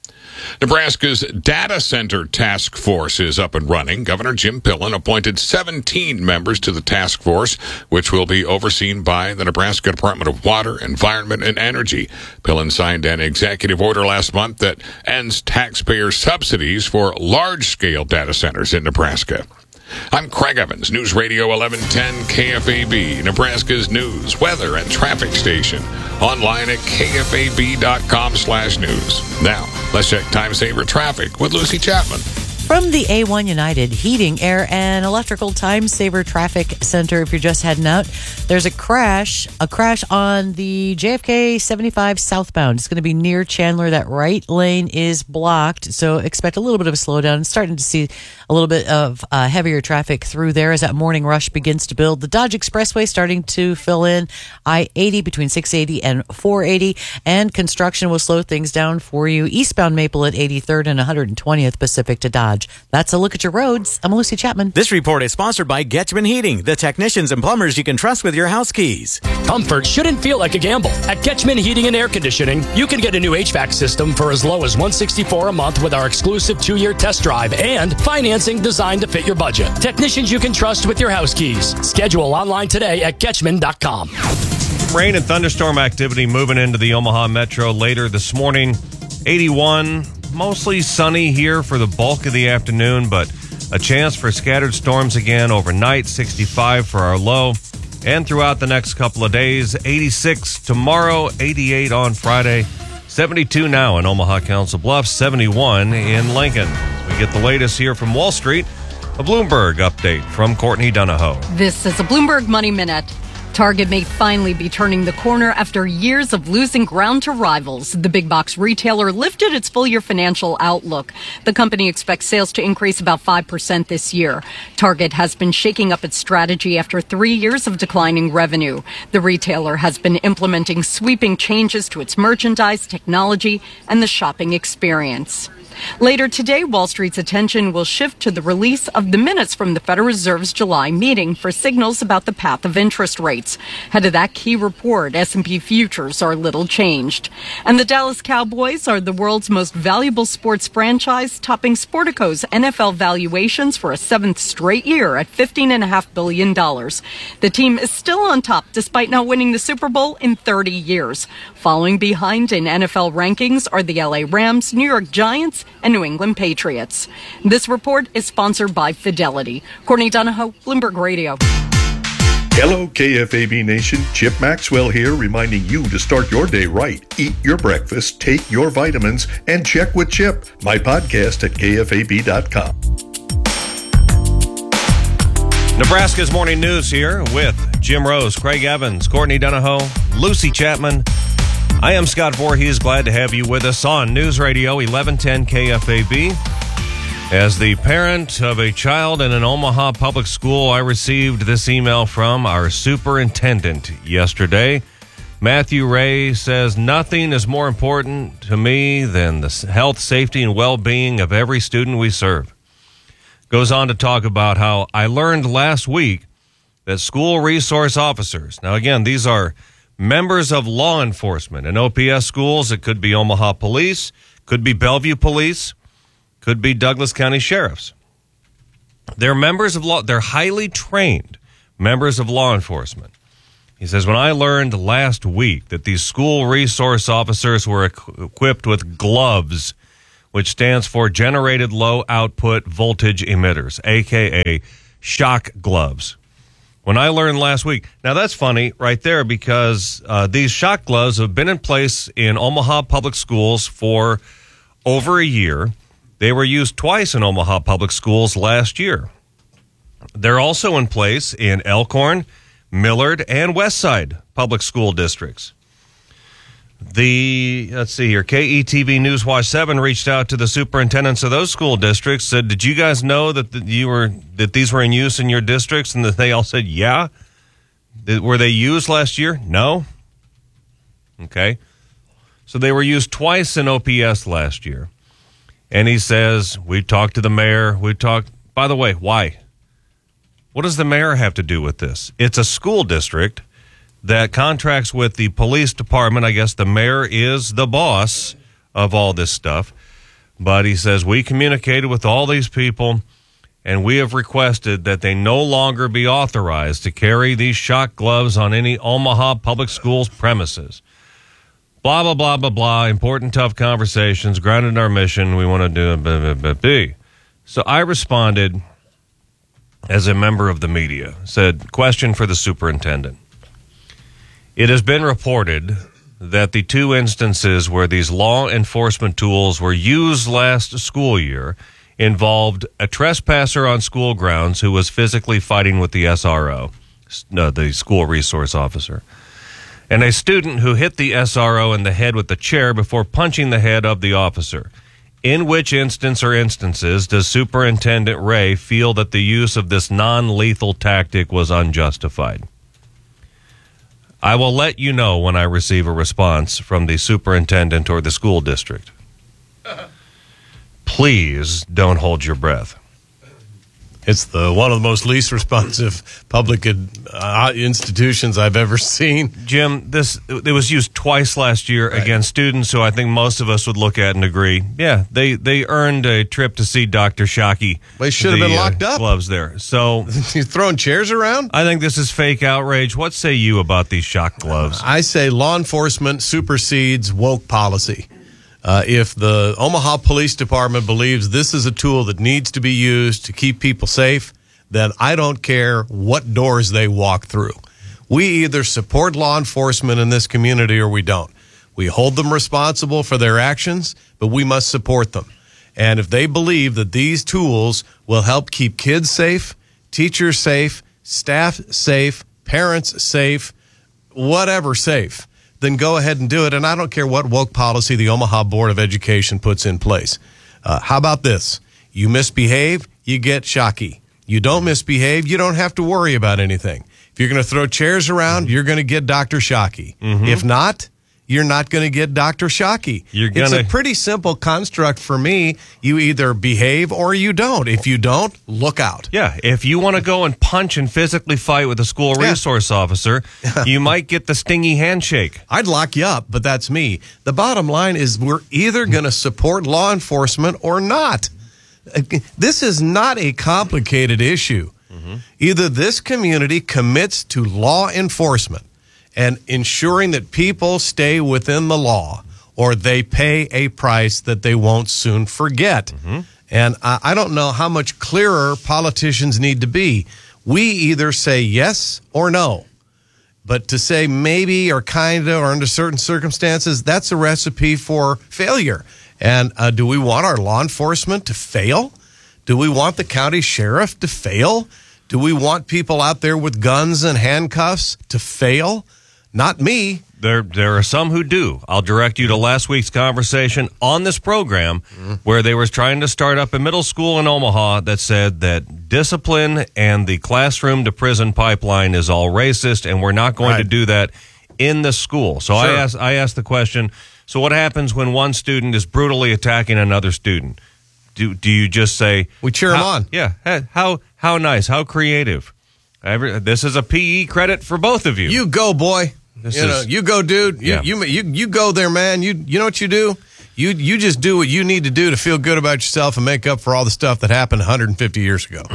Nebraska's data center task force is up and running. Governor Jim Pillen appointed seventeen members to the task force, which will be overseen by the Nebraska Department of Water, Environment, and Energy. Pillen signed an executive order last month that ends taxpayer subsidies for large-scale data centers in Nebraska. I'm Craig Evans, News Radio eleven ten K F A B, Nebraska's news, weather, and traffic station. Online at K F A B dot com slash news. Now, let's check time saver traffic with Lucy Chapman. From the A one United Heating, Air, and Electrical Time Saver Traffic Center, if you're just heading out, there's a crash, a crash on the J F K seventy-five southbound. It's going to be near Chandler. That right lane is blocked, so expect a little bit of a slowdown. Starting to see a little bit of uh, heavier traffic through there as that morning rush begins to build. The Dodge Expressway starting to fill in. I eighty between six eighty and four eighty, and construction will slow things down for you. Eastbound Maple at eighty-third and one hundred twentieth Pacific to Dodge. That's a look at your roads. I'm Lucy Chapman. This report is sponsored by Getchman Heating, the technicians and plumbers you can trust with your house keys. Comfort shouldn't feel like a gamble. At Getchman Heating and Air Conditioning, you can get a new H V A C system for as low as one hundred sixty-four dollars a month with our exclusive two-year test drive and financing designed to fit your budget. Technicians you can trust with your house keys. Schedule online today at Getchman dot com. Rain and thunderstorm activity moving into the Omaha Metro later this morning. eighty-one. Mostly sunny here for the bulk of the afternoon, but a chance for scattered storms again overnight. sixty-five for our low. And throughout the next couple of days, eighty-six tomorrow, eighty-eight on Friday, seventy-two now in Omaha Council Bluffs, seventy-one in Lincoln. We get the latest here from Wall Street. A Bloomberg update from Courtney Donahoe. This is a Bloomberg Money Minute. Target may finally be turning the corner after years of losing ground to rivals. The big box retailer lifted its full-year financial outlook. The company expects sales to increase about five percent this year. Target has been shaking up its strategy after three years of declining revenue. The retailer has been implementing sweeping changes to its merchandise, technology, and the shopping experience. Later today, Wall Street's attention will shift to the release of the minutes from the Federal Reserve's July meeting for signals about the path of interest rates. Ahead of that key report, S and P futures are little changed. And the Dallas Cowboys are the world's most valuable sports franchise, topping Sportico's N F L valuations for a seventh straight year at fifteen point five billion dollars. The team is still on top despite not winning the Super Bowl in thirty years. Following behind in N F L rankings are the L A Rams, New York Giants, and New England Patriots. This report is sponsored by Fidelity. Courtney Donahoe, Bloomberg Radio. Hello, K F A B Nation. Chip Maxwell here, reminding you to start your day right. Eat your breakfast, take your vitamins, and check with Chip, my podcast at K F A B dot com. Nebraska's Morning News here with Jim Rose, Craig Evans, Courtney Donahoe, Lucy Chapman. I am Scott Voorhees. Glad to have you with us on News Radio eleven ten K F A B. As the parent of a child in an Omaha public school, I received this email from our superintendent yesterday. Matthew Ray says, nothing is more important to me than the health, safety, and well-being of every student we serve. Goes on to talk about how I learned last week that school resource officers, now again, these are members of law enforcement. In O P S schools, it could be Omaha Police, could be Bellevue Police, could be Douglas County Sheriffs. They're members of law, they're highly trained members of law enforcement. He says, when I learned last week that these school resource officers were equ- equipped with gloves, which stands for Generated Low Output Voltage Emitters, a k a shock gloves. When I learned last week, now that's funny right there because uh, these shock gloves have been in place in Omaha public schools for over a year. They were used twice in Omaha public schools last year. They're also in place in Elkhorn, Millard, and Westside public school districts. The, let's see here, K E T V Newswatch seven reached out to the superintendents of those school districts, said, did you guys know that the, you were that these were in use in your districts? And that they all said, yeah. Were they used last year? No. Okay. So they were used twice in O P S last year. And he says, we talked to the mayor. We talked, by the way, why? What does the mayor have to do with this? It's a school district that contracts with the police department. I guess the mayor is the boss of all this stuff. But he says, we communicated with all these people, and we have requested that they no longer be authorized to carry these shock gloves on any Omaha public schools premises. Blah, blah, blah, blah, blah. Important, tough conversations, grounded in our mission. We want to do a blah, blah, blah, blah. So I responded as a member of the media, said, question for the superintendent. It has been reported that the two instances where these law enforcement tools were used last school year involved a trespasser on school grounds who was physically fighting with the S R O, no, the school resource officer, and a student who hit the S R O in the head with the chair before punching the head of the officer. In which instance or instances does Superintendent Ray feel that the use of this non-lethal tactic was unjustified? I will let you know when I receive a response from the superintendent or the school district. Please don't hold your breath. It's the one of the most least responsive public uh, institutions I've ever seen. Jim, this it was used twice last year right. against students who I think most of us would look at and agree, yeah, they, they earned a trip to see Doctor Shockey. They should have the, been locked uh, up. Gloves there. So you throwing chairs around? I think this is fake outrage. What say you about these shock gloves? I say law enforcement supersedes woke policy. Uh, if the Omaha Police Department believes this is a tool that needs to be used to keep people safe, then I don't care what doors they walk through. We either support law enforcement in this community or we don't. We hold them responsible for their actions, but we must support them. And if they believe that these tools will help keep kids safe, teachers safe, staff safe, parents safe, whatever safe, then go ahead and do it. And I don't care what woke policy the Omaha Board of Education puts in place. Uh, how about this? You misbehave, you get Shockey. You don't misbehave, you don't have to worry about anything. If you're going to throw chairs around, you're going to get Doctor Shockey. Mm-hmm. If not, you're not going to get Doctor Shockey. You're gonna... It's a pretty simple construct for me. You either behave or you don't. If you don't, look out. Yeah, if you want to go and punch and physically fight with a school resource yeah. officer, you might get the stingy handshake. I'd lock you up, but that's me. The bottom line is we're either going to support law enforcement or not. This is not a complicated issue. Mm-hmm. Either this community commits to law enforcement and ensuring that people stay within the law, or they pay a price that they won't soon forget. Mm-hmm. And I, I don't know how much clearer politicians need to be. We either say yes or no. But to say maybe or kind of or under certain circumstances, that's a recipe for failure. And uh, do we want our law enforcement to fail? Do we want the county sheriff to fail? Do we want people out there with guns and handcuffs to fail? Not me. There, there are some who do. I'll direct you to last week's conversation on this program mm-hmm. where they were trying to start up a middle school in Omaha that said that discipline and the classroom to prison pipeline is all racist, and we're not going right. to do that in the school. So sure. I asked, I asked the question, so what happens when one student is brutally attacking another student? Do do you just say... We cheer them on. Yeah. How, how nice, how creative. Every, this is a P E credit for both of you. You go, boy. This you is, know, you go, dude. You, yeah. you you you go there, man. You you know what you do? You you just do what you need to do to feel good about yourself and make up for all the stuff that happened one hundred fifty years ago.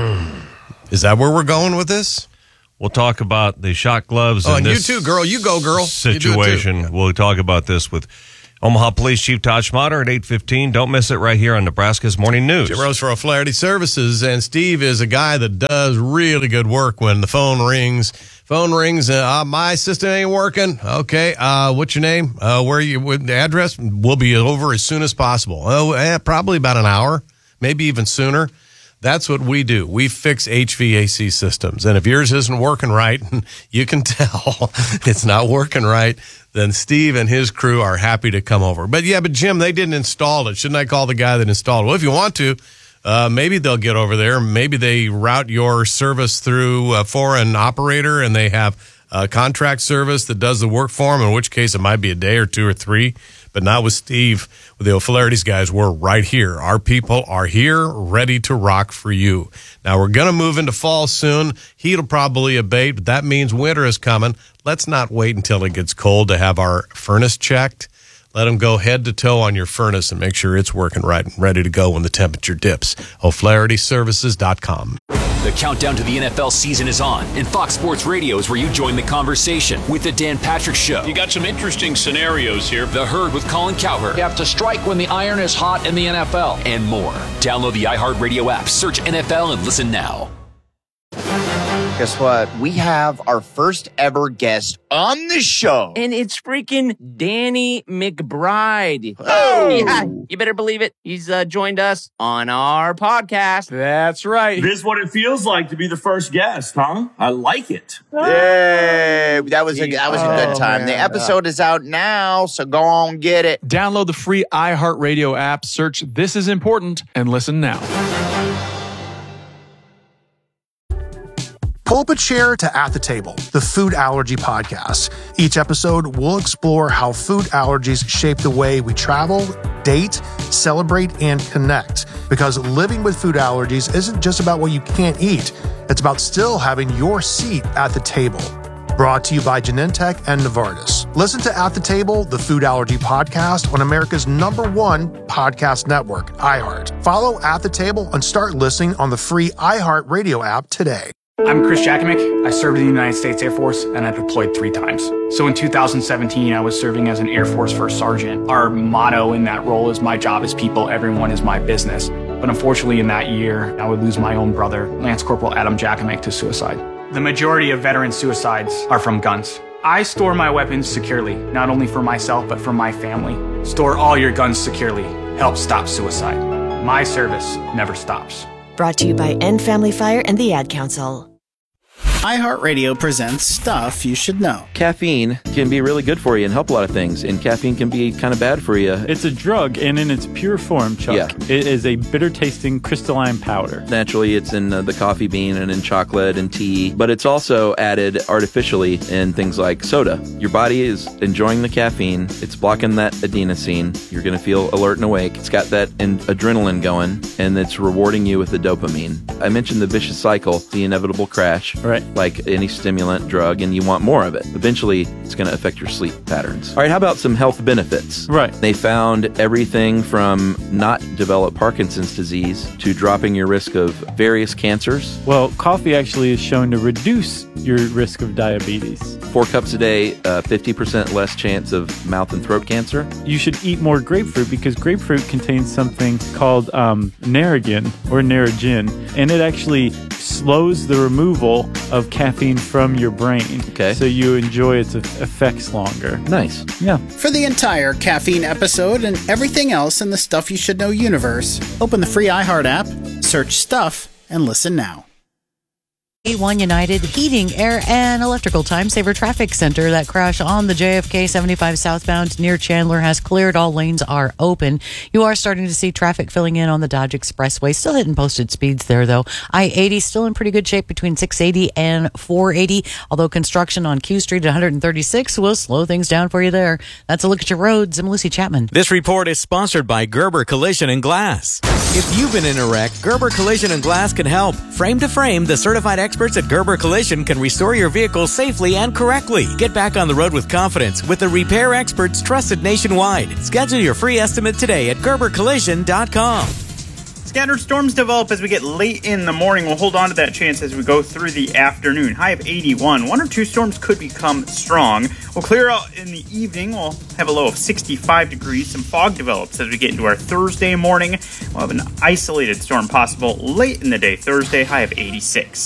Is that where we're going with this? We'll talk about the shot gloves. Oh, and and this you too, girl. You go, girl. Situation. You do it too. We'll talk about this with Omaha Police Chief Todd Schmatter at eight fifteen. Don't miss it right here on Nebraska's Morning News. Jim Rose for O'Flaherty Services, and Steve is a guy that does really good work when the phone rings. Phone rings, uh, my system ain't working. Okay, uh, what's your name? Uh, where are you? With the address? We'll be over as soon as possible. Oh, eh, probably about an hour, maybe even sooner. That's what we do. We fix H V A C systems. And if yours isn't working right, you can tell it's not working right, then Steve and his crew are happy to come over. But yeah, but Jim, they didn't install it. Shouldn't I call the guy that installed it? Well, if you want to, uh, maybe they'll get over there. Maybe they route your service through a foreign operator and they have a contract service that does the work for them, in which case it might be a day or two or three. But not with Steve. With the O'Flaherty's guys, we're right here. Our people are here, ready to rock for you. Now, we're going to move into fall soon. Heat'll probably abate, but that means winter is coming. Let's not wait until it gets cold to have our furnace checked. Let them go head to toe on your furnace and make sure it's working right and ready to go when the temperature dips. O'Flaherty Services dot com. The countdown to the N F L season is on, and Fox Sports Radio is where you join the conversation with the Dan Patrick Show. You got some interesting scenarios here. The Herd with Colin Cowherd. You have to strike when the iron is hot in the N F L. And more. Download the iHeartRadio app, search N F L, and listen now. Guess what? We have our first ever guest on the show. And it's freaking Danny McBride. Oh! Yeah, you better believe it. He's uh, joined us on our podcast. That's right. This is what it feels like to be the first guest, huh? I like it. Yay! That was a, that was a good time. Oh, the episode is out now, so go on, get it. Download the free iHeartRadio app, search This Is Important, and listen now. Pull up a chair to At the Table, the food allergy podcast. Each episode, we'll explore how food allergies shape the way we travel, date, celebrate, and connect. Because living with food allergies isn't just about what you can't eat. It's about still having your seat at the table. Brought to you by Genentech and Novartis. Listen to At the Table, the food allergy podcast on America's number one podcast network, iHeart. Follow At the Table and start listening on the free iHeart Radio app today. I'm Chris Jakimick. I served in the United States Air Force and I deployed three times. So in two thousand seventeen, I was serving as an Air Force First Sergeant. Our motto in that role is my job is people, everyone is my business. But unfortunately in that year, I would lose my own brother, Lance Corporal Adam Jakimick, to suicide. The majority of veteran suicides are from guns. I store my weapons securely, not only for myself, but for my family. Store all your guns securely. Help stop suicide. My service never stops. Brought to you by End Family Fire and the Ad Council. iHeartRadio presents Stuff You Should Know. Caffeine can be really good for you and help a lot of things, and caffeine can be kind of bad for you. It's a drug, and in its pure form, Chuck, yeah. It is a bitter-tasting crystalline powder. Naturally, it's in uh, the coffee bean and in chocolate and tea, but it's also added artificially in things like soda. Your body is enjoying the caffeine. It's blocking that adenosine. You're going to feel alert and awake. It's got that in- adrenaline going, and it's rewarding you with the dopamine. I mentioned the vicious cycle, the inevitable crash. Right. Like any stimulant drug, and you want more of it. Eventually, it's going to affect your sleep patterns. All right, how about some health benefits? Right. They found everything from not develop Parkinson's disease to dropping your risk of various cancers. Well, coffee actually is shown to reduce your risk of diabetes. Four cups a day, uh, fifty percent less chance of mouth and throat cancer. You should eat more grapefruit because grapefruit contains something called um, Narragin or Narragin, and it actually slows the removal of caffeine from your brain. Okay. So you enjoy its effects longer. Nice. Yeah. For the entire caffeine episode and everything else in the Stuff You Should Know universe, open the free iHeart app, search Stuff, and listen now. A one United Heating, Air, and Electrical Time Saver Traffic Center. That crash on the J F K seventy-five southbound near Chandler has cleared. All lanes are open. You are starting to see traffic filling in on the Dodge Expressway. Still hitting posted speeds there, though. I eighty still in pretty good shape between six eighty and four eighty, although construction on Q Street at one thirty-six will slow things down for you there. That's a look at your roads. I'm Lucy Chapman. This report is sponsored by Gerber Collision and Glass. If you've been in a wreck, Gerber Collision and Glass can help. Frame to frame, the certified experts at Gerber Collision can restore your vehicle safely and correctly. Get back on the road with confidence with the repair experts trusted nationwide. Schedule your free estimate today at gerber collision dot com. Scattered storms develop as we get late in the morning. We'll hold on to that chance as we go through the afternoon. High of eighty-one. One or two storms could become strong. We'll clear out in the evening. We'll have a low of sixty-five degrees. Some fog develops as we get into our Thursday morning. We'll have an isolated storm possible late in the day Thursday, high of eighty-six.